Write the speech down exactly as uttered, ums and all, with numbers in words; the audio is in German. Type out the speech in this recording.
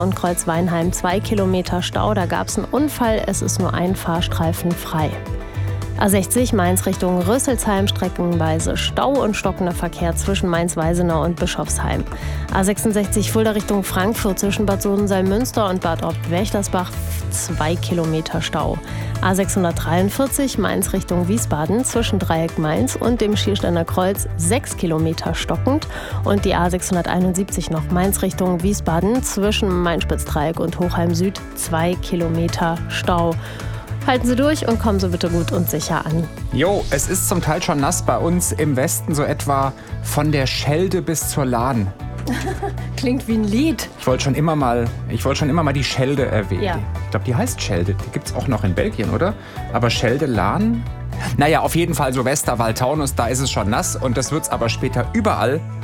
und Kreuzweinheim zwei Kilometer Stau. Da gab es einen Unfall. Es ist nur ein Fahrstreifen frei. A sechzig Mainz Richtung Rüsselsheim streckenweise Stau und stockender Verkehr zwischen Mainz-Weisenau und Bischofsheim. A sechsundsechzig Fulda Richtung Frankfurt zwischen Bad Sodensalm-Münster und Bad Orb-Wächtersbach zwei Kilometer Stau. A sechshundertdreiundvierzig Mainz Richtung Wiesbaden zwischen Dreieck Mainz und dem Schiersteiner Kreuz sechs Kilometer stockend. Und die A sechshunderteinundsiebzig noch Mainz Richtung Wiesbaden zwischen Main-Spitz-Dreieck und Hochheim Süd zwei Kilometer Stau. Halten Sie durch und kommen Sie bitte gut und sicher an. Jo, es ist zum Teil schon nass bei uns im Westen, so etwa von der Schelde bis zur Lahn. Klingt wie ein Lied. Ich wollte schon immer mal, ich wollte schon immer mal die Schelde erwähnen. Ja. Ich glaube, die heißt Schelde. Die gibt es auch noch in Belgien, oder? Aber Schelde, Lahn? Naja, auf jeden Fall so Westerwald, Taunus, da ist es schon nass und das wird es aber später überall